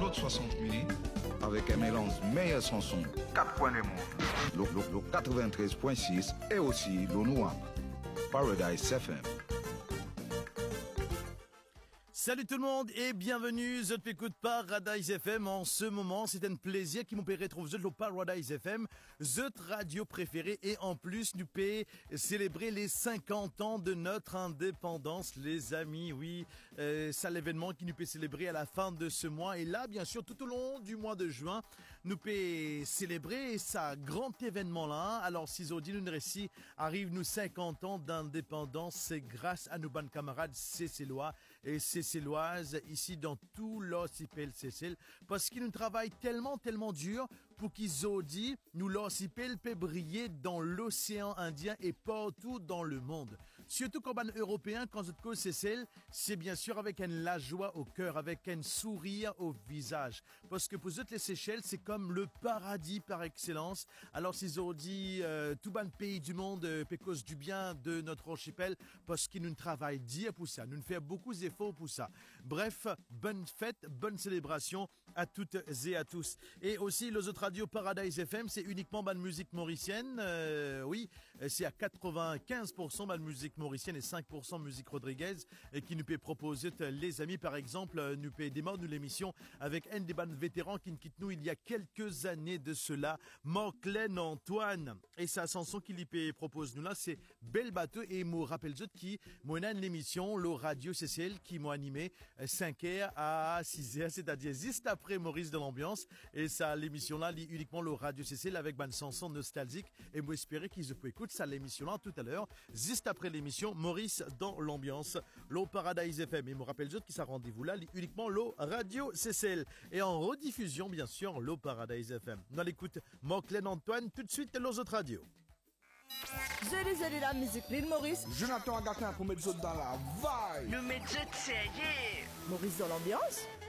autres 60 minutes. Avec un mélange meilleur chanson, 4 points de monde. Le 93.6 et aussi le noir. Paradise FM. Salut tout le monde et bienvenue, je t'écoute Paradise FM. En ce moment, c'est un plaisir qui nous peut retrouver le Paradise FM, notre radio préférée, et en plus nous peut célébrer les 50 ans de notre indépendance, les amis. Oui, c'est l'événement qui nous peut célébrer à la fin de ce mois, et là, bien sûr, tout au long du mois de juin, nous peut célébrer ça grand événement là. Alors, si aujourd'hui nous récit arrive nous 50 ans d'indépendance, c'est grâce à nos bonnes camarades Cécillois et Cécilloises ici dans tout l'Ossipel Cécile, parce qu'ils nous travaillent tellement dur pour qu'ils audient nous l'Ossipel peut briller dans l'océan Indien et partout dans le monde. Surtout comme un Européen, quand je te cause Cécile, c'est bien sûr avec la joie au cœur, avec un sourire au visage. Parce que pour eux, les Seychelles, c'est comme le paradis par excellence. Alors, s'ils ont dit tout bon pays du monde cause du bien de notre archipel, parce qu'ils nous travaillent dire pour ça, nous fait beaucoup d'efforts pour ça. Bref, bonne fête, bonne célébration à toutes et à tous. Et aussi, les autres radios Paradise FM, c'est uniquement bonne musique mauricienne. Oui, c'est à 95% bonne musique mauricienne et 5% musique Rodriguez, et qui nous peut proposer les amis. Par exemple, nous peut démarrer l'émission avec un des bandes vétérans qui nous quitte nous il y a quelques années de cela, Morclaine Antoine. Et sa chanson qu'il lui propose nous là, c'est Belle Bateau. Et moi rappelle qui moi l'émission le Radio CCL qui m'a animé 5h à 6h, c'est-à-dire juste après Maurice de l'Ambiance. Et ça, l'émission-là, lit uniquement le Radio CCL avec une chanson nostalgique. Et moi, espérer qu'ils peuvent écouter ça, l'émission-là, tout à l'heure, juste après l'émission Maurice dans l'Ambiance, le Paradise FM. Et me rappelle juste qu'il s'est rendez-vous là, lit uniquement le Radio CCL. Et en rediffusion, bien sûr, le Paradise FM. On l'écoute Morclaine Antoine, tout de suite, les autres radios. Salut la musique, l'île Maurice. Jonathan Agatin pour mettre dans la vibe. Nous mettons ça, yeah. Maurice dans l'ambiance.